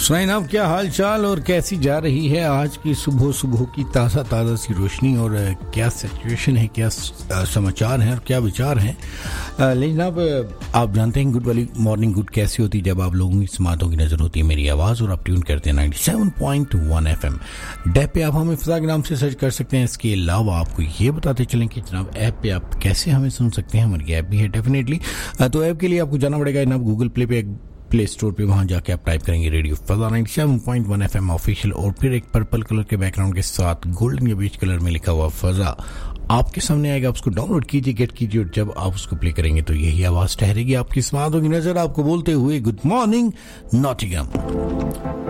सुनाई ना, क्या हाल चाल और कैसी जा रही है आज की सुबह की ताज़ा सी रोशनी, और क्या सिचुएशन है, क्या समाचार हैं और क्या विचार हैं। लेकिन अब आप जानते हैं गुड वाली मॉर्निंग गुड कैसी होती है जब आप लोगों की समातों की नज़र होती है मेरी आवाज़, और आप ट्यून करते हैं 97.1 FM डैप पे। आप हमें फिजा के नाम से सर्च कर सकते हैं। इसके अलावा आपको ये बताते चलें कि जनाब ऐप पे आप कैसे हमें सुन सकते हैं। हमारी ऐप भी है डेफिनेटली, तो ऐप के लिए आपको जाना पड़ेगा जनाब गूगल प्ले स्टोर पे, वहां जाके आप टाइप करेंगे रेडियो फजा 97.1 FM ऑफिशियल, और फिर एक पर्पल कलर के बैकग्राउंड के साथ गोल्डन या बीच कलर में लिखा हुआ फजा आपके सामने आएगा। उसको डाउनलोड कीजिए, गेट कीजिए, और जब आप उसको प्ले करेंगे तो यही आवाज ठहरेगी आपकी समातों की नजर, आपको बोलते हुए गुड मॉर्निंग नॉटिंघम।